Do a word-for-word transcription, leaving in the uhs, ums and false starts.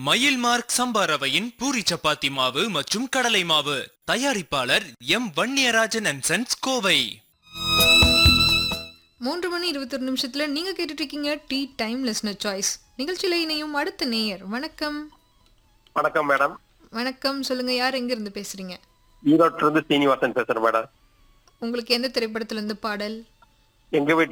மயில் மார்க் சம்பா ரவையின் பூரி சப்பாத்தி மாவு மற்றும் கடலை மாவு. தயாரிப்பாளர் M Vanniyarajan and sons, Kovai. மூன்று மணி இருபத்தொரு நிமிஷத்துல நீங்க கேட்டுட்டு இருக்கீங்க டீ டைம் லிஸ்னர் சாய்ஸ் நிகழ்ச்சியில இணையும் அடுத்த நேயர். வணக்கம். வணக்கம் மேடம். வணக்கம், சொல்லுங்க, யார் எங்க இருந்து பேசுறீங்க? ஈரோட்டில இருந்து சீனிவாசன் பேசுறேன் மேடம். உங்களுக்கு எந்த திரைப்படத்துல இருந்து பாடல்? எங்க வீட்டு